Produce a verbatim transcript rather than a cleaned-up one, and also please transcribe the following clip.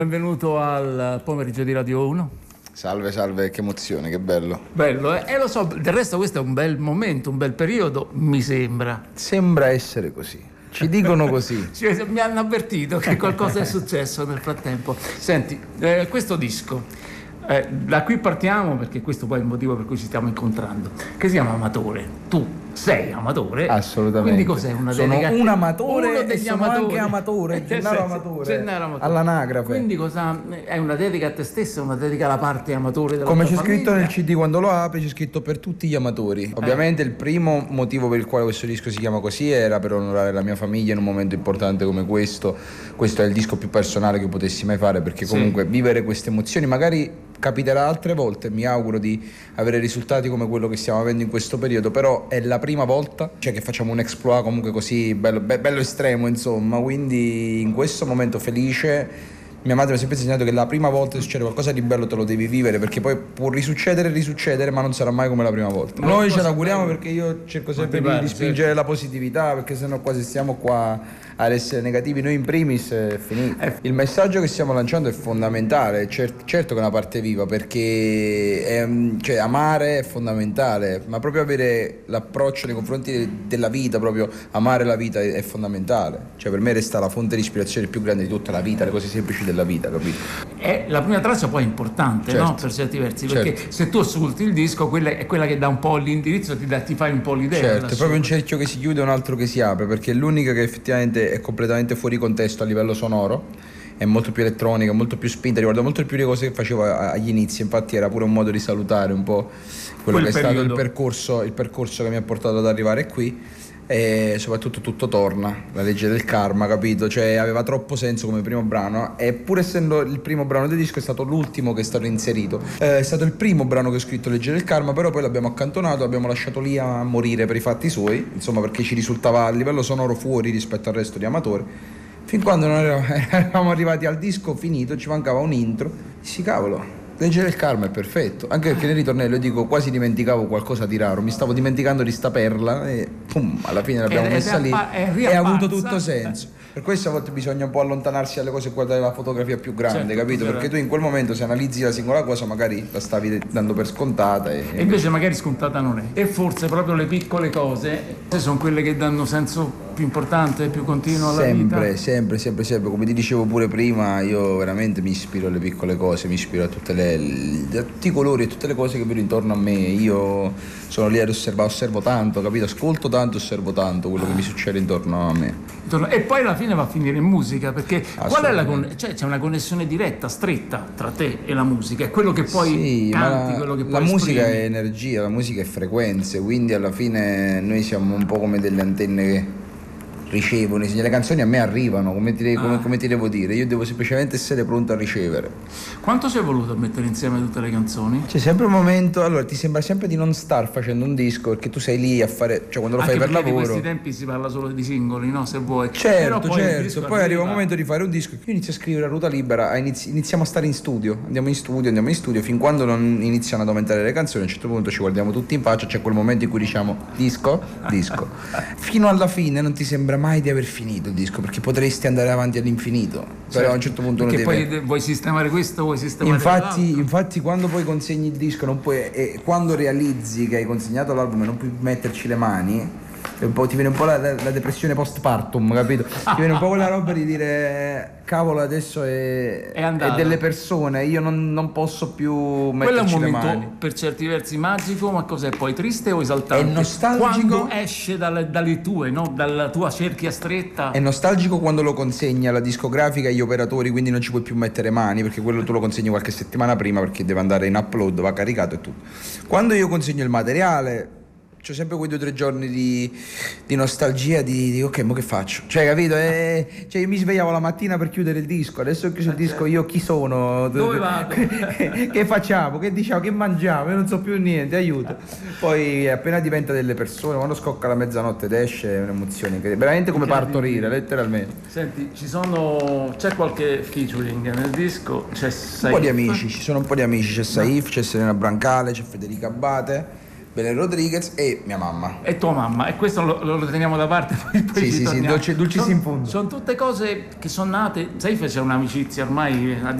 Benvenuto al pomeriggio di Radio uno. Salve, salve, che emozione, che bello. Bello, eh? E lo so, del resto questo è un bel momento, un bel periodo, mi sembra. Sembra essere così. Ci dicono così. Cioè, mi hanno avvertito che qualcosa è successo nel frattempo. Senti, eh, questo disco, eh, da qui partiamo perché questo poi è il motivo per cui ci stiamo incontrando, che si chiama Amatore. Tu sei amatore. Assolutamente. Quindi cos'è una sono dedica? un amatore Uno degli e sono amatori. anche amatore, Gennaro Amatore, Gennaro Amatore. all'anagrafe. Quindi cosa è una dedica a te stesso, una dedica alla parte amatore della Come tua c'è famiglia? scritto nel C D quando lo apri, c'è scritto per tutti gli amatori. Ovviamente il primo motivo per il quale questo disco si chiama così era per onorare la mia famiglia in un momento importante come questo. Questo è il disco più personale che potessi mai fare, perché comunque sì, vivere queste emozioni magari capiterà altre volte, mi auguro di avere risultati come quello che stiamo avendo in questo periodo, però è la prima volta, cioè, che facciamo un exploit comunque così bello, be- bello estremo, insomma, quindi in questo momento felice. Mia madre mi ha sempre insegnato che la prima volta che succede qualcosa di bello te lo devi vivere, perché poi può risuccedere e risuccedere, ma non sarà mai come la prima volta. Noi ce l'auguriamo, perché io cerco sempre di, di spingere certo la positività, perché sennò quasi stiamo qua ad essere negativi. Noi in primis è finito. Il messaggio che stiamo lanciando è fondamentale, Cer- certo che è una parte viva, perché è, cioè, amare è fondamentale, ma proprio avere l'approccio nei confronti de- della vita, proprio amare la vita è, è fondamentale. Cioè per me resta la fonte di ispirazione più grande di tutta la vita, le cose semplici della vita, capito? È la prima traccia poi è importante, certo, no? Per certi versi, perché certo, se tu ascolti il disco, quella è quella che dà un po' l'indirizzo, ti, dà, ti fai un po' l'idea. Certo, è proprio un cerchio che si chiude e un altro che si apre, perché è l'unica che effettivamente è completamente fuori contesto a livello sonoro, è molto più elettronica, molto più spinta, ricorda molto più le cose che facevo agli inizi. Infatti era pure un modo di salutare un po' quello Quel che è periodo. stato il percorso, il percorso che mi ha portato ad arrivare qui. E soprattutto tutto torna, la legge del karma, capito? Cioè aveva troppo senso come primo brano, e pur essendo il primo brano del disco è stato l'ultimo che è stato inserito. Eh, è stato il primo brano che ho scritto, Legge del karma, però poi l'abbiamo accantonato, l'abbiamo lasciato lì a morire per i fatti suoi, insomma, perché ci risultava a livello sonoro fuori rispetto al resto di Amatore. Fin quando non eravamo arrivati al disco finito, ci mancava un intro, sì, cavolo, Legge del karma è perfetto, anche perché nel ritornello io dico quasi dimenticavo qualcosa di raro, mi stavo dimenticando di sta perla e pum, alla fine l'abbiamo Ed- messa ed è lì appa- è e ha avuto riapparsa. tutto senso. Per questo a volte bisogna un po' allontanarsi dalle cose e guardare la fotografia più grande, Certo, capito? certo. Perché tu in quel momento, se analizzi la singola cosa, magari la stavi dando per scontata e, E invece magari scontata non è. E forse proprio le piccole cose sono quelle che danno senso più importante e più continuo alla sempre, vita. sempre, sempre, sempre, come ti dicevo pure prima, io veramente mi ispiro alle piccole cose, mi ispiro a tutte le, a tutti i colori e tutte le cose che vedo intorno a me. Io sono lì ad osservare, osservo tanto, capito? Ascolto tanto, osservo tanto quello che mi succede intorno a me. E poi alla fine va a finire in musica, perché qual è la con- cioè, c'è una connessione diretta, stretta tra te e la musica, è quello che poi Sì, canti, ma quello che la poi musica esprimi. è energia, la musica è frequenze, quindi alla fine noi siamo un po' come delle antenne che ricevono i segnali. Le canzoni a me arrivano, come ti, come, Ah. come ti devo dire, io devo semplicemente essere pronto a ricevere. Quanto ci è voluto a mettere insieme tutte le canzoni? C'è sempre un momento, allora ti sembra sempre di non star facendo un disco, perché tu sei lì a fare, cioè quando lo Anche fai per perché lavoro. di questi tempi si parla solo di singoli, no? Se vuoi. Certo, Però poi il certo, disco poi arriva un momento di fare un disco, io inizio a scrivere a ruota libera, a inizi- iniziamo a stare in studio, andiamo in studio, andiamo in studio, fin quando non iniziano ad aumentare le canzoni, a un certo punto ci guardiamo tutti in faccia, c'è quel momento in cui diciamo disco, disco. Fino alla fine non ti sembra mai di aver finito il disco, perché potresti andare avanti all'infinito, Certo, però a un certo punto uno perché deve... poi de- vuoi sistemare questo, vuoi sistemare Infatti, quell'altro. infatti quando poi consegni il disco non puoi, e quando realizzi che hai consegnato l'album e non puoi metterci le mani, è un po', ti viene un po' la, la, la depressione postpartum, capito? Ti viene un po' quella roba di dire cavolo, adesso è, È andata. è delle persone, io non, non posso più Quello è un metterci le momento mani. per certi versi magico, ma cos'è poi, triste o esaltante? È nostalgico. Quando esce dalle, dalle tue, no? Dalla tua cerchia stretta. È nostalgico quando lo consegni alla discografica e agli operatori, quindi non ci puoi più mettere mani, perché quello tu lo consegni qualche settimana prima, perché deve andare in upload, va caricato e tutto. Quando io consegno il materiale, c'ho sempre quei due o tre giorni di, di nostalgia, di, di ok, mo che faccio? Cioè, capito? E, cioè, io mi svegliavo la mattina per chiudere il disco, adesso ho chiuso il disco, io chi sono? Dove vado? Che facciamo? Che diciamo? Che mangiamo? Io non so più niente, aiuto. Poi appena diventa delle persone, quando scocca la mezzanotte ed esce, è un'emozione incredibile. Veramente come partorire, letteralmente. Senti, ci sono. C'è qualche featuring nel disco? C'è Un po' di amici, ci sono un po' di amici, c'è Saif, c'è Serena Brancale, c'è Federica Abate. Belen Rodriguez e mia mamma. E tua mamma, e questo lo, lo teniamo da parte, poi, poi Sì, ci sì, sì, torniamo. dolci- dulcis Son- in fondo. Sono tutte cose che sono nate, sai, c'è un'amicizia ormai